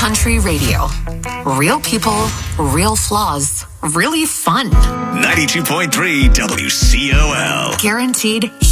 Country Radio. Real people, real flaws, really fun. 92.3 WCOL. Guaranteed